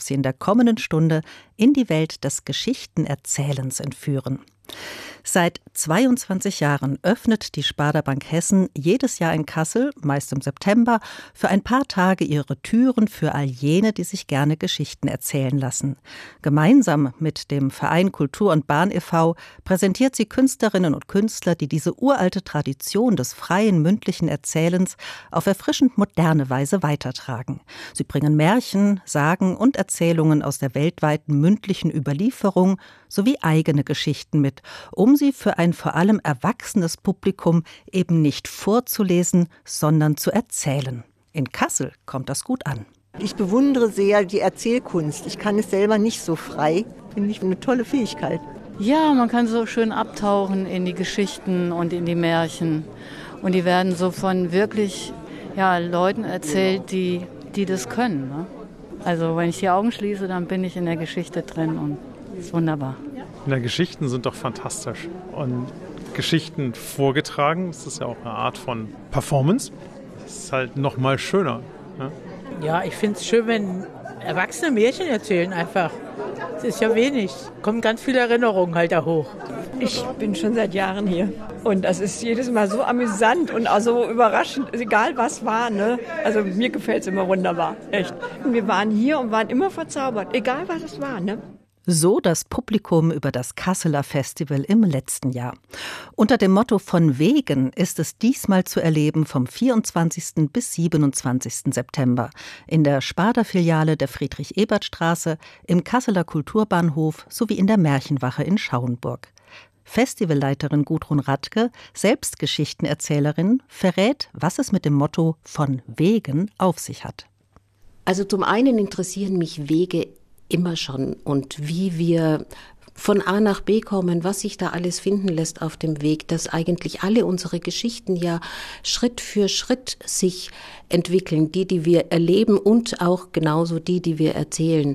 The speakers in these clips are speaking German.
Sie in der kommenden Stunde in die Welt des Geschichtenerzählens entführen. Seit 22 Jahren öffnet die Sparda Bank Hessen jedes Jahr in Kassel, meist im September, für ein paar Tage ihre Türen für all jene, die sich gerne Geschichten erzählen lassen. Gemeinsam mit dem Verein Kultur und Bahn e.V. präsentiert sie Künstlerinnen und Künstler, die diese uralte Tradition des freien mündlichen Erzählens auf erfrischend moderne Weise weitertragen. Sie bringen Märchen, Sagen und Erzählungen aus der weltweiten mündlichen Überlieferung sowie eigene Geschichten mit, um sie für ein vor allem erwachsenes Publikum eben nicht vorzulesen, sondern zu erzählen. In Kassel kommt das gut an. Ich bewundere sehr die Erzählkunst. Ich kann es selber nicht so frei. Finde ich eine tolle Fähigkeit. Ja, man kann so schön abtauchen in die Geschichten und in die Märchen. Und die werden so von wirklich Leuten erzählt, die das können. Ne? Also wenn ich die Augen schließe, dann bin ich in der Geschichte drin und das ist wunderbar. Na, Geschichten sind doch fantastisch. Und Geschichten vorgetragen, das ist ja auch eine Art von Performance. Das ist halt noch mal schöner. Ne? Ja, ich finde es schön, wenn Erwachsene Märchen erzählen einfach. Es ist ja wenig. Kommen ganz viele Erinnerungen halt da hoch. Ich bin schon seit Jahren hier. Und das ist jedes Mal so amüsant und auch so überraschend, egal was war. Ne? Also mir gefällt es immer wunderbar, echt. Und wir waren hier und waren immer verzaubert, egal was es war. Ne? So das Publikum über das Kasseler Festival im letzten Jahr. Unter dem Motto von wegen ist es diesmal zu erleben vom 24. bis 27. September in der Sparda-Filiale der Friedrich-Ebert-Straße, im Kasseler Kulturbahnhof sowie in der Märchenwache in Schauenburg. Festivalleiterin Gudrun Radke, selbst Geschichtenerzählerin, verrät, was es mit dem Motto von wegen auf sich hat. Also zum einen interessieren mich Wege immer schon und wie wir von A nach B kommen, was sich da alles finden lässt auf dem Weg, dass eigentlich alle unsere Geschichten ja Schritt für Schritt sich entwickeln, die wir erleben und auch genauso die wir erzählen.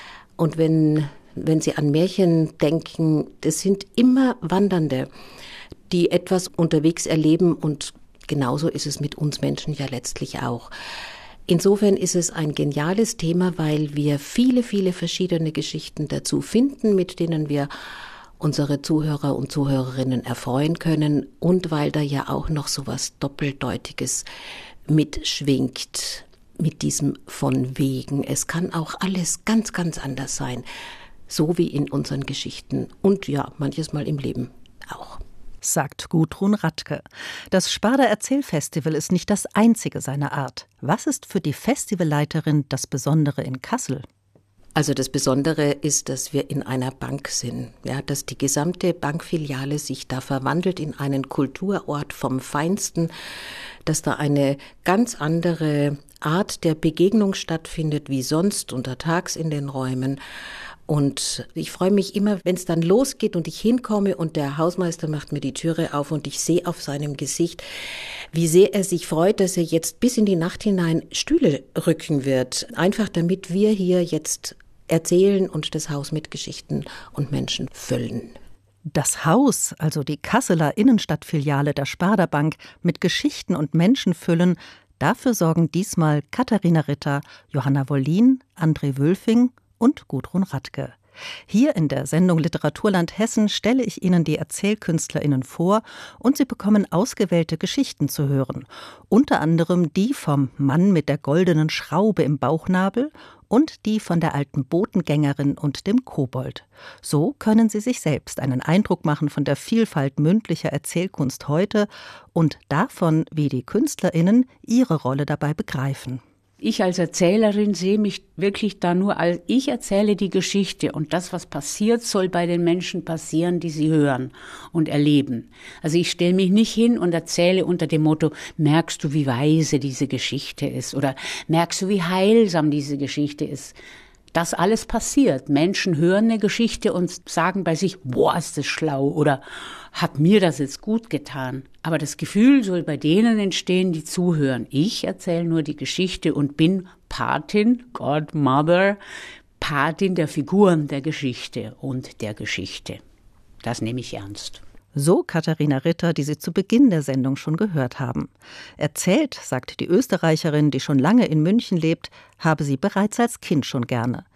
Und wenn Sie an Märchen denken, das sind immer Wandernde, die etwas unterwegs erleben und genauso ist es mit uns Menschen ja letztlich auch. Insofern ist es ein geniales Thema, weil wir viele, viele verschiedene Geschichten dazu finden, mit denen wir unsere Zuhörer und Zuhörerinnen erfreuen können und weil da ja auch noch so was Doppeldeutiges mitschwingt mit diesem von wegen. Es kann auch alles ganz, ganz anders sein, so wie in unseren Geschichten und ja, manches Mal im Leben auch. Sagt Gudrun Radke. Das Sparda Erzählfestival ist nicht das einzige seiner Art. Was ist für die Festivalleiterin das Besondere in Kassel? Also das Besondere ist, dass wir in einer Bank sind, ja, dass die gesamte Bankfiliale sich da verwandelt in einen Kulturort vom Feinsten, dass da eine ganz andere Art der Begegnung stattfindet wie sonst untertags in den Räumen. Und ich freue mich immer, wenn es dann losgeht und ich hinkomme und der Hausmeister macht mir die Türe auf und ich sehe auf seinem Gesicht, wie sehr er sich freut, dass er jetzt bis in die Nacht hinein Stühle rücken wird. Einfach damit wir hier jetzt erzählen und das Haus mit Geschichten und Menschen füllen. Das Haus, also die Kasseler Innenstadtfiliale der Sparda Bank, mit Geschichten und Menschen füllen, dafür sorgen diesmal Katharina Ritter, Johanna Wollin, André Wülfing und Gudrun Radke. Hier in der Sendung Literaturland Hessen stelle ich Ihnen die ErzählkünstlerInnen vor und Sie bekommen ausgewählte Geschichten zu hören. Unter anderem die vom Mann mit der goldenen Schraube im Bauchnabel und die von der alten Botengängerin und dem Kobold. So können Sie sich selbst einen Eindruck machen von der Vielfalt mündlicher Erzählkunst heute und davon, wie die KünstlerInnen ihre Rolle dabei begreifen. Ich als Erzählerin sehe mich wirklich da nur als, ich erzähle die Geschichte und das, was passiert, soll bei den Menschen passieren, die sie hören und erleben. Also ich stelle mich nicht hin und erzähle unter dem Motto, merkst du, wie weise diese Geschichte ist oder merkst du, wie heilsam diese Geschichte ist. Das alles passiert. Menschen hören eine Geschichte und sagen bei sich, boah, ist das schlau oder hat mir das jetzt gut getan. Aber das Gefühl soll bei denen entstehen, die zuhören. Ich erzähle nur die Geschichte und bin Patin, Godmother, Patin der Figuren der Geschichte und der Geschichte. Das nehme ich ernst. So Katharina Ritter, die Sie zu Beginn der Sendung schon gehört haben. Erzählt, sagt die Österreicherin, die schon lange in München lebt, habe sie bereits als Kind schon gerne.